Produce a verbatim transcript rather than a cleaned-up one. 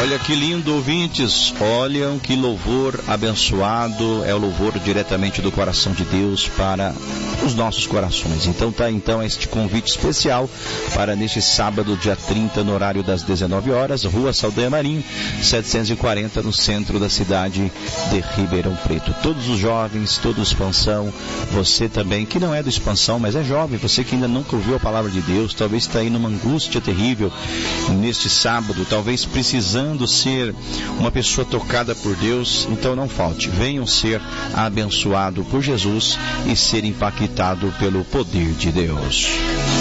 Olha que lindo, ouvintes. Olham que louvor abençoado. É o louvor diretamente do coração de Deus para os nossos corações. Então tá então este convite especial para neste sábado, dia trinta, no horário das dezenove horas, Rua Saldanha Marinho, setecentos e quarenta, no centro da cidade de Ribeirão Preto. Todos os jovens, todos do Expansão, você também, que não é do Expansão, mas é jovem, você que ainda nunca ouviu a palavra de Deus, talvez está aí numa angústia terrível neste sábado, talvez precisando ser uma pessoa tocada por Deus, então não falte, venham ser abençoado por Jesus e ser impactado pelo poder de Deus.